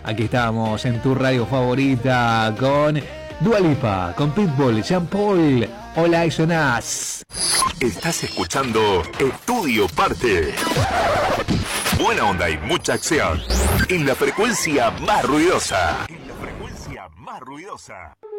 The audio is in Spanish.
Aquí estamos en tu radio favorita con Dua Lipa, con Pitbull, Jean Paul. Hola, Isonaz. Estás escuchando Estudio Parte. Buena onda y mucha acción en la frecuencia más ruidosa. En la frecuencia más ruidosa.